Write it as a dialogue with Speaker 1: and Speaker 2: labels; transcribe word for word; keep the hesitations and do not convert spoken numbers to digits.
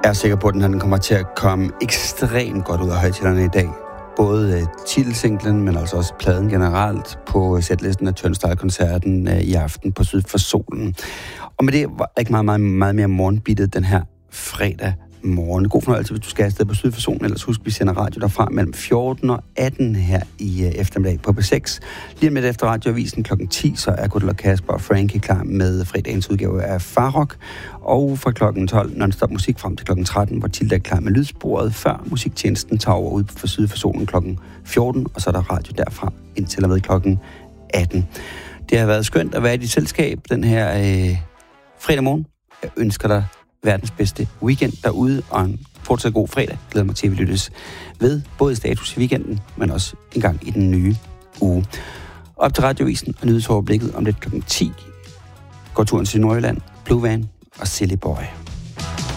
Speaker 1: Jeg er sikker på, at den, her, den kommer til at komme ekstremt godt ud af højtalerne i dag. Både uh, titelsinglen, men altså også pladen generelt på sætlisten af Turnstile-koncerten uh, i aften på Syd for Solen. Og med det var ikke meget, meget, meget mere morgenbittet den her fredag morgen. God fornøjelse, hvis du skal afsted på Syd for Solen. Ellers husk, vi sender radio derfra mellem fjorten og atten her i uh, eftermiddag på B seks. Lige med efter radioavisen klokken ti, så er Gudel og Kasper og Frankie klar med fredagens udgave af Farrock. Og fra klokken tolv non-stop musik frem til klokken tretten, hvor Tilda er klar med lydsporet, før musiktjenesten tager over ud for Syd for Solen klokken fjorten, og så er der radio derfra indtil og med klokken atten. Det har været skønt at være i dit selskab den her øh, fredag morgen. Jeg ønsker dig verdens bedste weekend derude, og en fortsat god fredag. Glæder mig til, at vi lyttes ved både status i weekenden, men også en gang i den nye uge. Op til radioavisen og nyhedsoverblikket om lidt klokken ti. Går turen til Nordjylland, Blue Van og Silly Boy.